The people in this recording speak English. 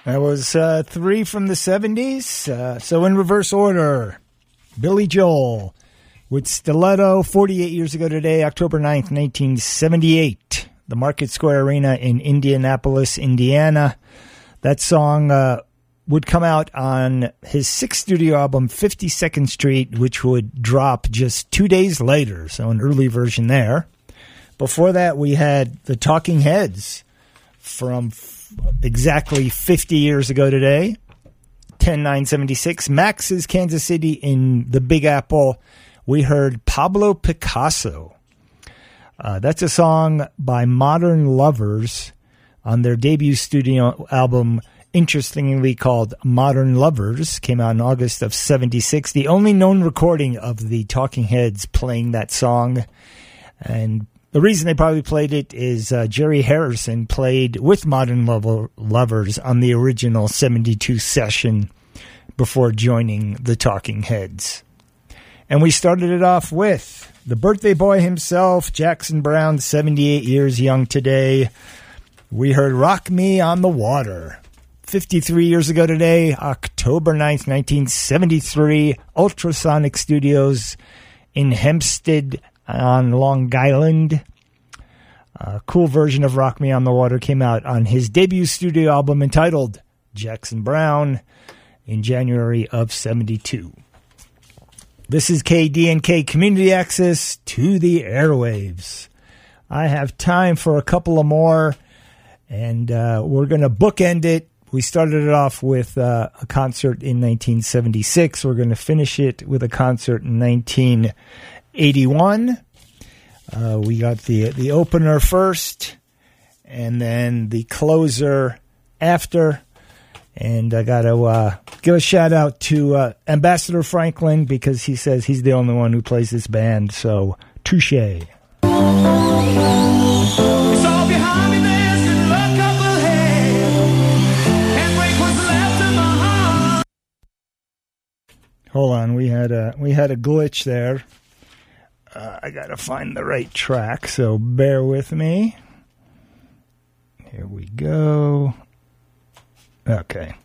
That was three from the 70s. So in reverse order, Billy Joel with Stiletto, 48 years ago today, October 9th, 1978. The Market Square Arena in Indianapolis, Indiana. That song would come out on his sixth studio album, 52nd Street, which would drop just 2 days later, so an early version there. Before that, we had the Talking Heads from exactly 50 years ago today, 10/9/76. Max's Kansas City in the Big Apple. We heard Pablo Picasso. That's a song by Modern Lovers on their debut studio album, interestingly called Modern Lovers. Came out in August of 76. The only known recording of the Talking Heads playing that song. And the reason they probably played it is Jerry Harrison played with Modern Lovers on the original 72 session before joining the Talking Heads. And we started it off with the birthday boy himself, Jackson Browne, 78 years young today. We heard Rock Me on the Water. 53 years ago today, October 9th, 1973, Ultrasonic Studios in Hempstead on Long Island. A cool version of Rock Me on the Water came out on his debut studio album entitled Jackson Browne in January of 72. This is KDNK Community Access to the Airwaves. I have time for a couple of more, and we're going to bookend it. We started it off with a concert in 1976. We're going to finish it with a concert in 1981. We got the opener first, and then the closer after. And I got to give a shout out to Ambassador Franklin, because he says he's the only one who plays this band. So, touche. It's all behind me, there's a look up ahead, and break what's left in my heart. Hold on, we had a glitch there. I got to find the right track, so bear with me. Here we go. Okay.